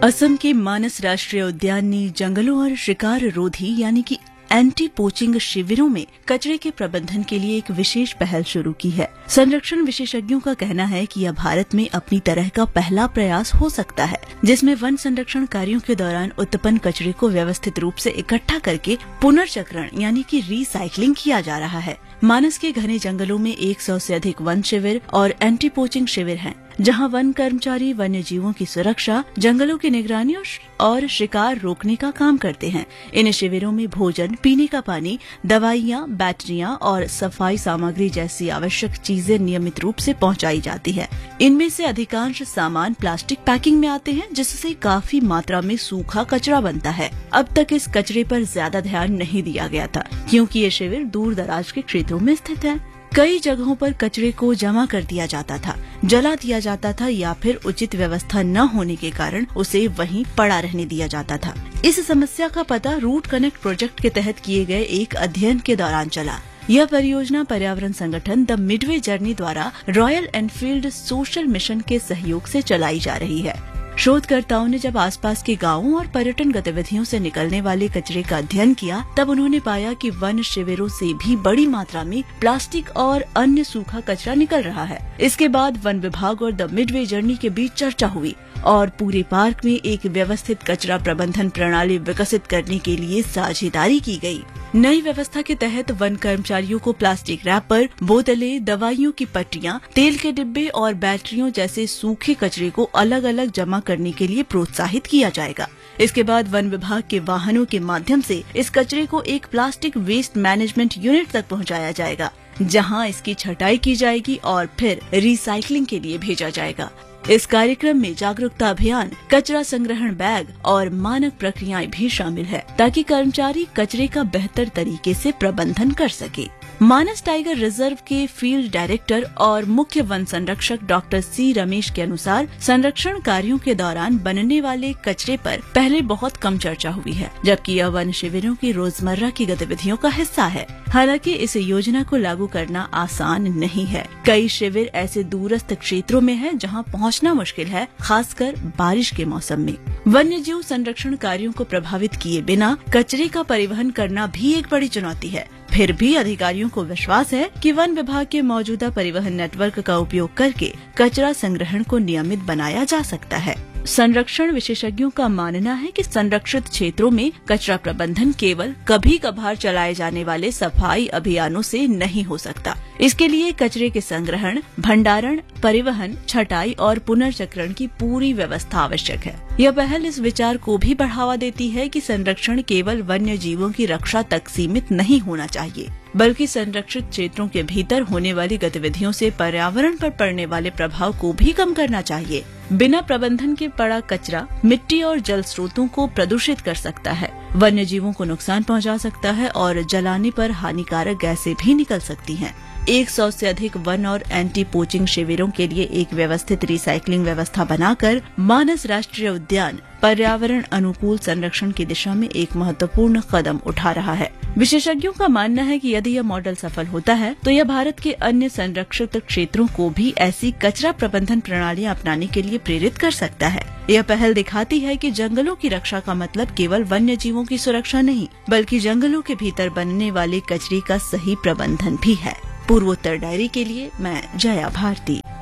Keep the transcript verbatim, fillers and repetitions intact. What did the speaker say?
असम के मानस राष्ट्रीय उद्यान ने जंगलों और शिकार रोधी यानी कि एंटी पोचिंग शिविरों में कचरे के प्रबंधन के लिए एक विशेष पहल शुरू की है। संरक्षण विशेषज्ञों का कहना है कि यह भारत में अपनी तरह का पहला प्रयास हो सकता है, जिसमें वन संरक्षण कार्यों के दौरान उत्पन्न कचरे को व्यवस्थित रूप से इकट्ठा करके पुनर्चक्रण यानी कि रिसाइकलिंग किया जा रहा है। मानस के घने जंगलों में सौ से अधिक वन शिविर और एंटी पोचिंग शिविर हैं, जहां वन कर्मचारी वन्य जीवों की सुरक्षा, जंगलों की निगरानी और शिकार रोकने का काम करते हैं। इन शिविरों में भोजन, पीने का पानी, दवाइयां, बैटरियां और सफाई सामग्री जैसी आवश्यक चीजें नियमित रूप से पहुंचाई जाती है। इनमें से अधिकांश सामान प्लास्टिक पैकिंग में आते हैं, जिससे काफी मात्रा में सूखा कचरा बनता है। अब तक इस कचरे पर ज्यादा ध्यान नहीं दिया गया था, क्योंकि ये शिविर दूर दराज के क्षेत्रों में स्थित है। कई जगहों पर कचरे को जमा कर दिया जाता था, जला दिया जाता था या फिर उचित व्यवस्था न होने के कारण उसे वहीं पड़ा रहने दिया जाता था। इस समस्या का पता रूट कनेक्ट प्रोजेक्ट के तहत किए गए एक अध्ययन के दौरान चला। यह परियोजना पर्यावरण संगठन द मिडवे जर्नी द्वारा रॉयल एनफील्ड सोशल मिशन के सहयोग से चलाई जा रही है। शोधकर्ताओं ने जब आसपास के गांवों और पर्यटन गतिविधियों से निकलने वाले कचरे का अध्ययन किया, तब उन्होंने पाया कि वन शिविरों से भी बड़ी मात्रा में प्लास्टिक और अन्य सूखा कचरा निकल रहा है। इसके बाद वन विभाग और द मिडवे जर्नी के बीच चर्चा हुई और पूरे पार्क में एक व्यवस्थित कचरा प्रबंधन प्रणाली विकसित करने के लिए साझेदारी की गई। नई व्यवस्था के तहत वन कर्मचारियों को प्लास्टिक रैपर, बोतलें, दवाइयों की पट्टियां, तेल के डिब्बे और बैटरियों जैसे सूखे कचरे को अलग अलग जमा करने के लिए प्रोत्साहित किया जाएगा। इसके बाद वन विभाग के वाहनों के माध्यम से इस कचरे को एक प्लास्टिक वेस्ट मैनेजमेंट यूनिट तक पहुंचाया जाएगा, जहां इसकी छटाई की जाएगी और फिर रिसाइकलिंग के लिए भेजा जाएगा। इस कार्यक्रम में जागरूकता अभियान, कचरा संग्रहण बैग और मानक प्रक्रियाएं भी शामिल है, ताकि कर्मचारी कचरे का बेहतर तरीके से प्रबंधन कर सके। मानस टाइगर रिजर्व के फील्ड डायरेक्टर और मुख्य वन संरक्षक डॉक्टर सी रमेश के अनुसार संरक्षण कार्यों के दौरान बनने वाले कचरे पर पहले बहुत कम चर्चा हुई है, जबकि यह वन शिविरों की रोजमर्रा की गतिविधियों का हिस्सा है। हालांकि इस योजना को लागू करना आसान नहीं है। कई शिविर ऐसे दूरस्थ क्षेत्रों में है जहां पहुंचना मुश्किल है, खासकर बारिश के मौसम में। वन्य जीव संरक्षण कार्यों को प्रभावित किए बिना कचरे का परिवहन करना भी एक बड़ी चुनौती है। फिर भी अधिकारियों को विश्वास है कि वन विभाग के मौजूदा परिवहन नेटवर्क का उपयोग करके कचरा संग्रहण को नियमित बनाया जा सकता है। संरक्षण विशेषज्ञों का मानना है कि संरक्षित क्षेत्रों में कचरा प्रबंधन केवल कभी कभार चलाए जाने वाले सफाई अभियानों से नहीं हो सकता। इसके लिए कचरे के संग्रहण, भंडारण, परिवहन, छटाई और पुनर्चक्रण की पूरी व्यवस्था आवश्यक है। यह पहल इस विचार को भी बढ़ावा देती है कि संरक्षण केवल वन्य जीवों की रक्षा तक सीमित नहीं होना चाहिए, बल्कि संरक्षित क्षेत्रों के भीतर होने वाली गतिविधियों से पर्यावरण पर पड़ने वाले प्रभाव को भी कम करना चाहिए। बिना प्रबंधन के पड़ा कचरा मिट्टी और जल स्रोतों को प्रदूषित कर सकता है, वन्य जीवों को नुकसान पहुंचा सकता है और जलाने पर हानिकारक गैसें भी निकल सकती हैं। सौ से अधिक वन और एंटी पोचिंग शिविरों के लिए एक व्यवस्थित रिसाइकलिंग व्यवस्था बनाकर मानस राष्ट्रीय उद्यान पर्यावरण अनुकूल संरक्षण की दिशा में एक महत्वपूर्ण कदम उठा रहा है। विशेषज्ञों का मानना है कि यदि यह मॉडल सफल होता है, तो यह भारत के अन्य संरक्षित क्षेत्रों को भी ऐसी कचरा प्रबंधन प्रणालियां अपनाने के लिए प्रेरित कर सकता है। यह पहल दिखाती है कि जंगलों की रक्षा का मतलब केवल वन्य जीवों की सुरक्षा नहीं, बल्कि जंगलों के भीतर बनने वाले कचरे का सही प्रबंधन भी है। पूर्वोत्तर डायरी के लिए मैं जया भारती।